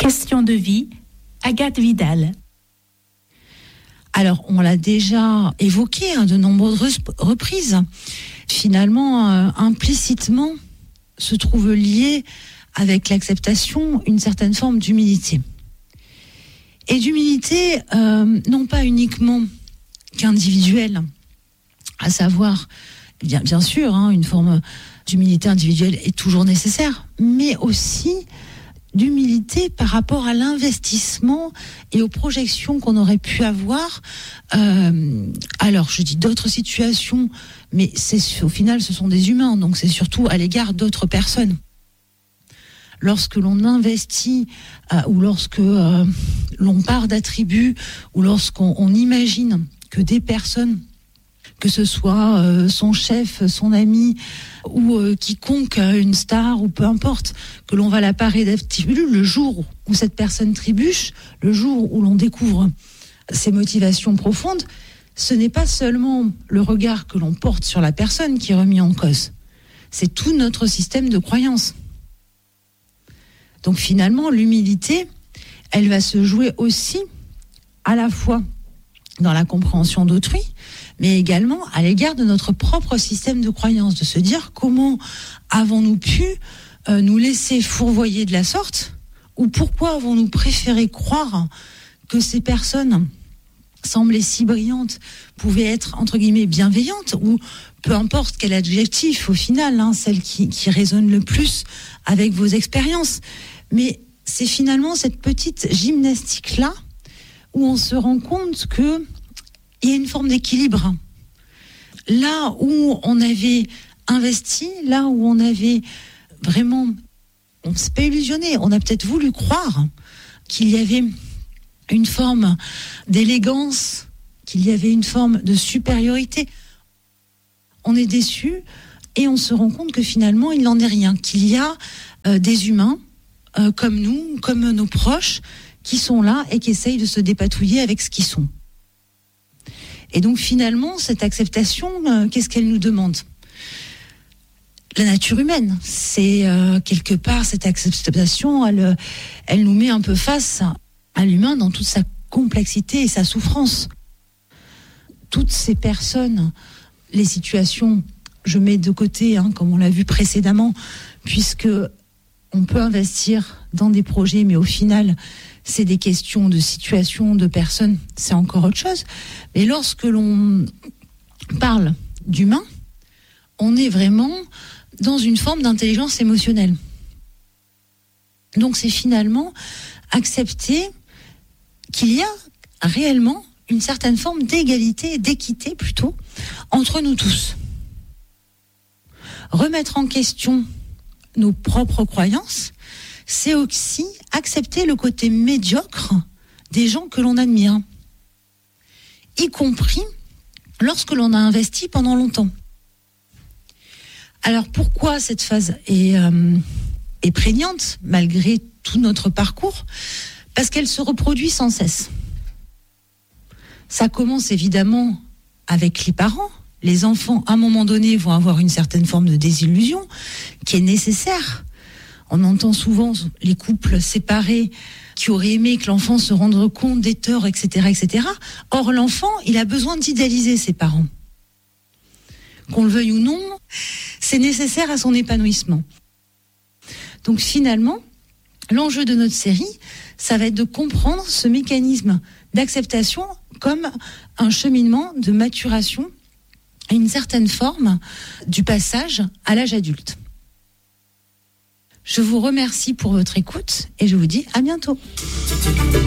Question de vie, Agathe Vidal. Alors, on l'a déjà évoqué de nombreuses reprises. Finalement, implicitement, se trouve liée avec l'acceptation une certaine forme d'humilité. Et d'humilité, non pas uniquement qu'individuelle, à savoir, bien sûr, une forme d'humilité individuelle est toujours nécessaire, mais aussi d'humilité par rapport à l'investissement et aux projections qu'on aurait pu avoir. Alors, je dis d'autres situations, mais au final, ce sont des humains, donc c'est surtout à l'égard d'autres personnes. Lorsque l'on investit ou lorsque l'on part d'attributs ou lorsqu'on imagine que des personnes, que ce soit son chef, son ami ou quiconque, une star ou peu importe, que l'on va la parer d'attributs, le jour où cette personne trébuche, le jour où l'on découvre ses motivations profondes, ce n'est pas seulement le regard que l'on porte sur la personne qui est remis en cause, c'est tout notre système de croyances. Donc finalement, l'humilité, elle va se jouer aussi à la fois dans la compréhension d'autrui, mais également à l'égard de notre propre système de croyances, de se dire comment avons-nous pu nous laisser fourvoyer de la sorte, ou pourquoi avons-nous préféré croire que ces personnes semblaient si brillantes, pouvaient être entre guillemets bienveillantes, ou peu importe quel adjectif au final, celle qui résonne le plus avec vos expériences. Mais c'est finalement cette petite gymnastique-là où on se rend compte qu'il y a une forme d'équilibre. Là où on avait investi, là où on avait vraiment, on ne s'est pas illusionné, on a peut-être voulu croire qu'il y avait une forme d'élégance, qu'il y avait une forme de supériorité. On est déçu et on se rend compte que finalement il n'en est rien, qu'il y a des humains comme nous, comme nos proches, qui sont là et qui essayent de se dépatouiller avec ce qu'ils sont. Et donc finalement, cette acceptation, qu'est-ce qu'elle nous demande ? La nature humaine, c'est quelque part cette acceptation, elle nous met un peu face à l'humain dans toute sa complexité et sa souffrance. Toutes ces personnes, les situations, je mets de côté, comme on l'a vu précédemment, puisque on peut investir dans des projets, mais au final, c'est des questions de situation, de personnes, c'est encore autre chose. Mais lorsque l'on parle d'humain, on est vraiment dans une forme d'intelligence émotionnelle. Donc c'est finalement accepter qu'il y a réellement une certaine forme d'égalité, d'équité plutôt, entre nous tous. Remettre en question nos propres croyances, c'est aussi accepter le côté médiocre des gens que l'on admire, y compris lorsque l'on a investi pendant longtemps. Alors pourquoi cette phase est prégnante malgré tout notre parcours ? Parce qu'elle se reproduit sans cesse. Ça commence évidemment avec les parents. Les enfants, à un moment donné, vont avoir une certaine forme de désillusion qui est nécessaire. On entend souvent les couples séparés qui auraient aimé que l'enfant se rende compte des torts, etc., etc. Or, l'enfant, il a besoin d'idéaliser ses parents. Qu'on le veuille ou non, c'est nécessaire à son épanouissement. Donc finalement, l'enjeu de notre série, ça va être de comprendre ce mécanisme d'acceptation comme un cheminement de maturation et une certaine forme du passage à l'âge adulte. Je vous remercie pour votre écoute et je vous dis à bientôt.